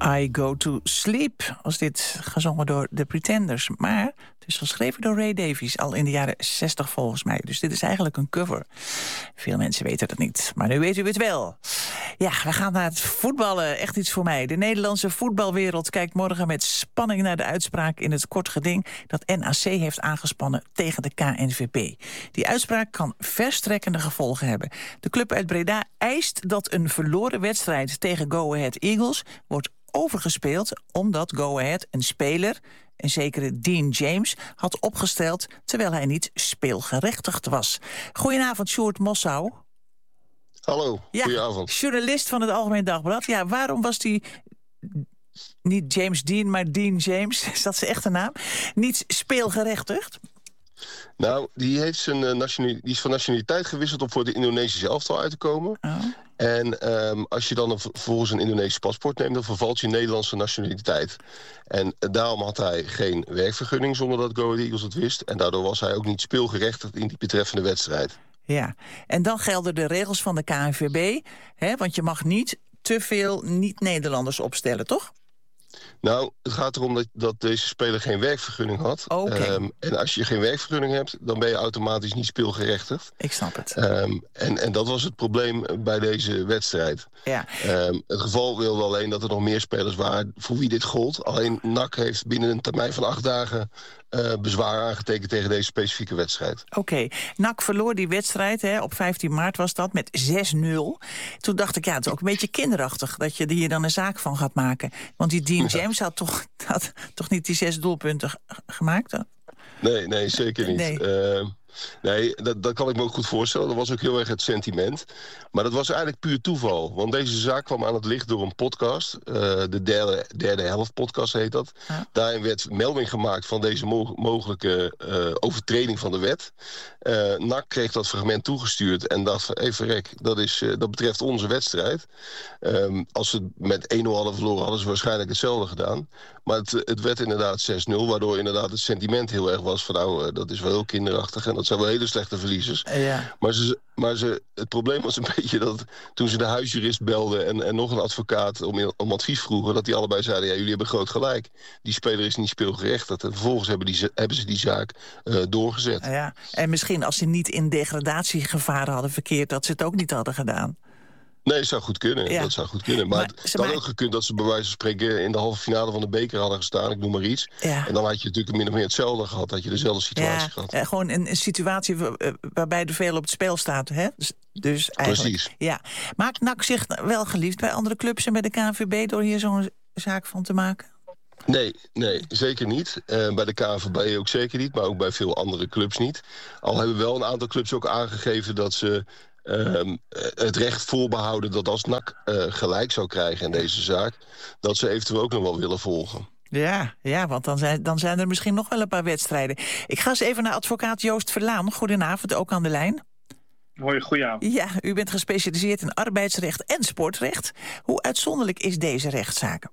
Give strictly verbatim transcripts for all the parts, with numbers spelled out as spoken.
I Go To Sleep was dit, gezongen door The Pretenders. Maar het is geschreven door Ray Davies, al in de jaren zestig volgens mij. Dus dit is eigenlijk een cover. Veel mensen weten dat niet, maar nu weet u het wel. Ja, we gaan naar het voetballen. Echt iets voor mij. De Nederlandse voetbalwereld kijkt morgen met spanning naar de uitspraak in het kort geding dat N A C heeft aangespannen tegen de K N V B. Die uitspraak kan verstrekkende gevolgen hebben. De club uit Breda eist dat een verloren wedstrijd tegen Go Ahead Eagles wordt overgespeeld omdat Go Ahead een speler, een zekere Dean James, had opgesteld terwijl hij niet speelgerechtigd was. Goedenavond, Sjoerd Mossau. Hallo, ja, goedenavond. Journalist van het Algemeen Dagblad. Ja, waarom was die, niet James Dean, maar Dean James, is dat zijn echte naam, niet speelgerechtigd? Nou, die, heeft zijn, uh, nationali- die is van nationaliteit gewisseld om voor de Indonesische elftal uit te komen. Oh. En um, als je dan een, volgens een Indonesisch paspoort neemt, dan vervalt je Nederlandse nationaliteit. En uh, daarom had hij geen werkvergunning zonder dat Go Ahead Eagles het wist. En daardoor was hij ook niet speelgerechtigd in die betreffende wedstrijd. Ja, en dan gelden de regels van de K N V B, hè, want je mag niet te veel niet-Nederlanders opstellen, toch? Nou, het gaat erom dat, dat deze speler geen werkvergunning had. Okay. Um, en als je geen werkvergunning hebt, dan ben je automatisch niet speelgerechtigd. Ik snap het. Um, en, en dat was het probleem bij deze wedstrijd. Ja. Um, het geval wilde alleen dat er nog meer spelers waren voor wie dit gold. Alleen N A C heeft binnen een termijn van acht dagen uh, bezwaar aangetekend tegen deze specifieke wedstrijd. Oké, okay. N A C verloor die wedstrijd, hè, op vijftien maart was dat, met zes nul. Toen dacht ik, ja, het is ook een beetje kinderachtig dat je hier dan een zaak van gaat maken. Want die Dean James had toch, had toch niet die zes doelpunten g- gemaakt? Hè? Nee, nee, zeker niet. Nee. Uh, nee, dat, dat kan ik me ook goed voorstellen. Dat was ook heel erg het sentiment. Maar dat was eigenlijk puur toeval. Want deze zaak kwam aan het licht door een podcast. Uh, de derde, derde helft podcast heet dat. Ja. Daarin werd melding gemaakt van deze mo- mogelijke uh, overtreding van de wet. Uh, N A C kreeg dat fragment toegestuurd en dacht van, hey verrek, dat, is, uh, dat betreft onze wedstrijd. Um, als ze met één nul hadden verloren, hadden ze waarschijnlijk hetzelfde gedaan. Maar het, het werd inderdaad zes nul, waardoor inderdaad het sentiment heel erg was van, nou, uh, dat is wel heel kinderachtig en dat zijn wel hele slechte verliezers. Ja. Maar, ze, maar ze, het probleem was een beetje dat toen ze de huisjurist belden en, en nog een advocaat om, om advies vroegen, dat die allebei zeiden, ja, jullie hebben groot gelijk. Die speler is niet speelgerechtigd. En vervolgens hebben, die, hebben ze die zaak uh, doorgezet. Ja. En misschien als ze niet in degradatiegevaren hadden verkeerd, dat ze het ook niet hadden gedaan. Nee, dat zou goed kunnen. Ja. Dat zou goed kunnen. Maar, maar het had maar... ook gekund dat ze bij wijze van spreken in de halve finale van de beker hadden gestaan. Ik noem maar iets. Ja. En dan had je natuurlijk min of meer hetzelfde gehad. Had je dezelfde situatie ja, gehad. Ja, gewoon een, een situatie waarbij er veel op het spel staat. Hè? Dus, dus eigenlijk, Precies. Ja. Maakt N A C zich wel geliefd bij andere clubs en bij de K N V B door hier zo'n zaak van te maken? Nee, nee, zeker niet. Uh, bij de K N V B ook zeker niet, maar ook bij veel andere clubs niet. Al hebben wel een aantal clubs ook aangegeven dat ze Uh, het recht voorbehouden dat als N A C uh, gelijk zou krijgen in deze zaak, dat ze eventueel ook nog wel willen volgen. Ja, ja, want dan zijn, dan zijn er misschien nog wel een paar wedstrijden. Ik ga eens even naar advocaat Joost Verlaan. Goedenavond, ook aan de lijn. Hoi, goedenavond. Ja, u bent gespecialiseerd in arbeidsrecht en sportrecht. Hoe uitzonderlijk is deze rechtszaak?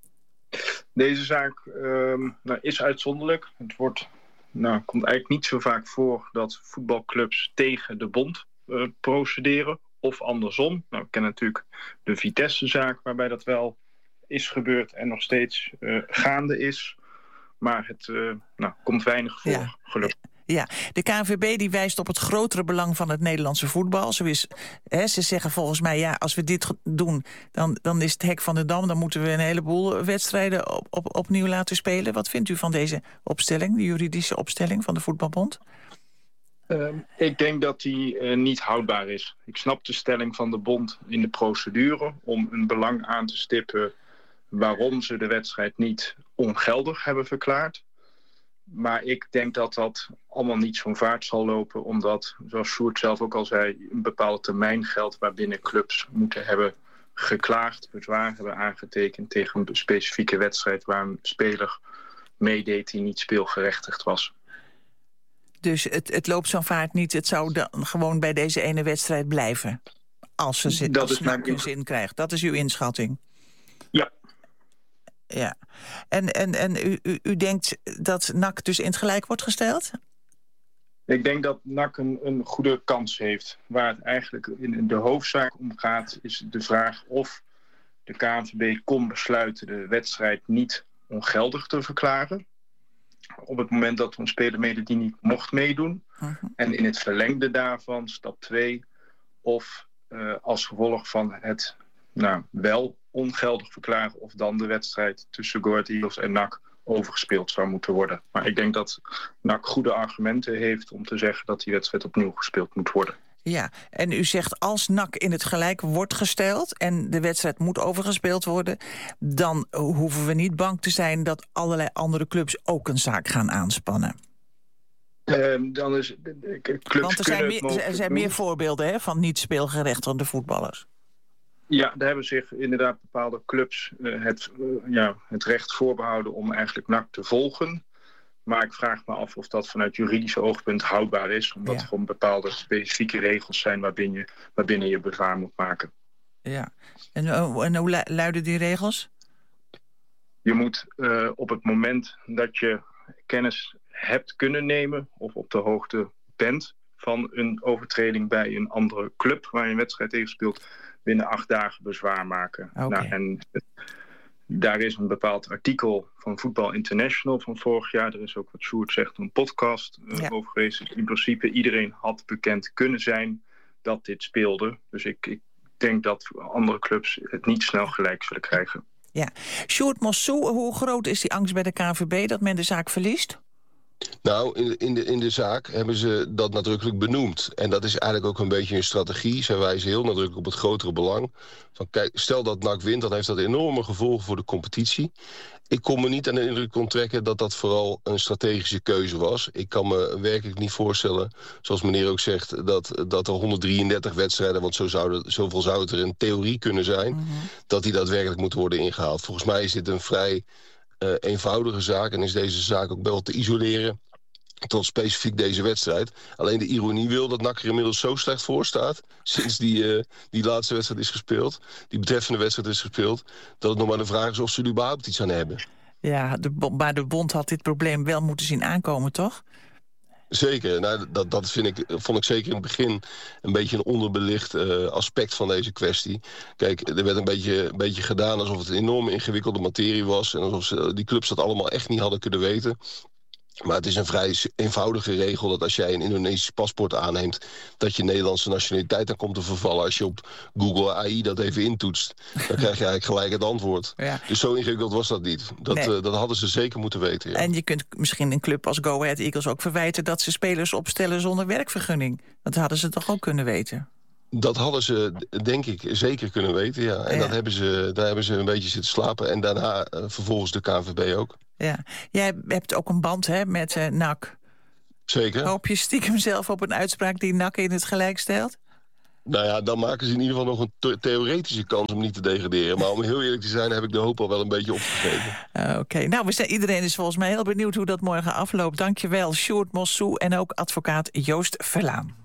Deze zaak um, nou, is uitzonderlijk. Het wordt, nou, komt eigenlijk niet zo vaak voor dat voetbalclubs tegen de bond Uh, procederen, of andersom. Nou, we kennen natuurlijk de Vitesse-zaak, waarbij dat wel is gebeurd en nog steeds uh, gaande is. Maar het uh, nou, komt weinig voor, ja. gelukkig. Ja, de K N V B die wijst op het grotere belang van het Nederlandse voetbal. Zo is, hè, ze zeggen volgens mij, ja, als we dit doen, dan, dan is het hek van de dam. Dan moeten we een heleboel wedstrijden op, op, opnieuw laten spelen. Wat vindt u van deze opstelling, de juridische opstelling van de Voetbalbond? Uh, ik denk dat die uh, niet houdbaar is. Ik snap de stelling van de bond in de procedure om een belang aan te stippen waarom ze de wedstrijd niet ongeldig hebben verklaard. Maar ik denk dat dat allemaal niet zo'n vaart zal lopen, omdat, zoals Sjoerd zelf ook al zei, een bepaalde termijn geldt waarbinnen clubs moeten hebben geklaagd, bezwaar hebben aangetekend tegen een specifieke wedstrijd waar een speler meedeed die niet speelgerechtigd was. Dus het, het loopt zo'n vaart niet. Het zou dan gewoon bij deze ene wedstrijd blijven. Als ze zin, dat als is N A C mijn een zin krijgt. Dat is uw inschatting. Ja. Ja. En, en, en u, u, u denkt dat N A C dus in het gelijk wordt gesteld? Ik denk dat N A C een, een goede kans heeft. Waar het eigenlijk in de hoofdzaak om gaat, is de vraag of de De K N V B kon besluiten de wedstrijd niet ongeldig te verklaren. Op het moment dat een speler meedeed die niet mocht meedoen. Uh-huh. En in het verlengde daarvan, stap twee, of uh, als gevolg van het nou, wel ongeldig verklaren, of dan de wedstrijd tussen Go Ahead Eagles en N A C overgespeeld zou moeten worden. Maar ik denk dat N A C goede argumenten heeft om te zeggen dat die wedstrijd opnieuw gespeeld moet worden. Ja, en u zegt als N A C in het gelijk wordt gesteld en de wedstrijd moet overgespeeld worden, dan hoeven we niet bang te zijn dat allerlei andere clubs ook een zaak gaan aanspannen. Uh, dan is, clubs Want er zijn meer, er zijn meer voorbeelden hè, van niet speelgerechtigde voetballers. Ja, daar hebben zich inderdaad bepaalde clubs uh, het, uh, ja, het recht voorbehouden om eigenlijk N A C te volgen. Maar ik vraag me af of dat vanuit juridisch oogpunt houdbaar is. Omdat ja. er gewoon bepaalde specifieke regels zijn waarbinnen je, waarbinnen je bezwaar moet maken. Ja, en, en hoe luiden die regels? Je moet uh, op het moment dat je kennis hebt kunnen nemen of op de hoogte bent van een overtreding bij een andere club waar je een wedstrijd tegen speelt, binnen acht dagen bezwaar maken. Okay. Nou, en daar is een bepaald artikel van Voetbal International van vorig jaar. Er is ook, wat Sjoerd zegt, een podcast uh, ja. over geweest. In principe iedereen had bekend kunnen zijn dat dit speelde. Dus ik, ik denk dat andere clubs het niet snel gelijk zullen krijgen. Ja. Sjoerd Mossou, hoe groot is die angst bij de K N V B dat men de zaak verliest? Nou, in de, in, de, in de zaak hebben ze dat nadrukkelijk benoemd. En dat is eigenlijk ook een beetje een strategie. Zij wijzen heel nadrukkelijk op het grotere belang. Van, kijk, stel dat N A C wint, dan heeft dat enorme gevolgen voor de competitie. Ik kon me niet aan de indruk onttrekken dat dat vooral een strategische keuze was. Ik kan me werkelijk niet voorstellen, zoals meneer ook zegt, dat, dat er honderddrieëndertig wedstrijden, want zo zou het, zoveel zou het er in theorie kunnen zijn, mm-hmm. dat die daadwerkelijk moeten worden ingehaald. Volgens mij is dit een vrij uh, eenvoudige zaak en is deze zaak ook wel te isoleren tot specifiek deze wedstrijd. Alleen de ironie wil dat N A C er inmiddels zo slecht voor staat, sinds die, uh, die laatste wedstrijd is gespeeld, die betreffende wedstrijd is gespeeld, dat het nog maar de vraag is of ze er überhaupt iets aan hebben. Ja, de, maar de bond had dit probleem wel moeten zien aankomen, toch? Zeker, nou, dat, dat vind ik, vond ik zeker in het begin een beetje een onderbelicht uh, aspect van deze kwestie. Kijk, er werd een beetje, een beetje gedaan alsof het een enorme ingewikkelde materie was en alsof ze, die clubs dat allemaal echt niet hadden kunnen weten. Maar het is een vrij eenvoudige regel dat als jij een Indonesisch paspoort aanneemt, dat je Nederlandse nationaliteit dan komt te vervallen. Als je op Google A I dat even intoetst, dan krijg je eigenlijk gelijk het antwoord. Ja. Dus zo ingewikkeld was dat niet. Dat, nee. uh, dat hadden ze zeker moeten weten. Ja. En je kunt misschien een club als Go Ahead Eagles ook verwijten dat ze spelers opstellen zonder werkvergunning. Dat hadden ze toch ook kunnen weten? Dat hadden ze, denk ik, zeker kunnen weten, ja. En ja. Dat hebben ze, daar hebben ze een beetje zitten slapen. En daarna uh, vervolgens de K N V B ook. Ja, jij hebt ook een band hè, met uh, N A C. Zeker. Hoop je stiekem zelf op een uitspraak die N A C in het gelijk stelt? Nou ja, dan maken ze in ieder geval nog een the- theoretische kans om niet te degraderen. Maar om heel eerlijk te zijn heb ik de hoop al wel een beetje opgegeven. Uh, Oké, okay. nou we zijn, iedereen is volgens mij heel benieuwd hoe dat morgen afloopt. Dankjewel, Sjoerd Mossou en ook advocaat Joost Verlaan.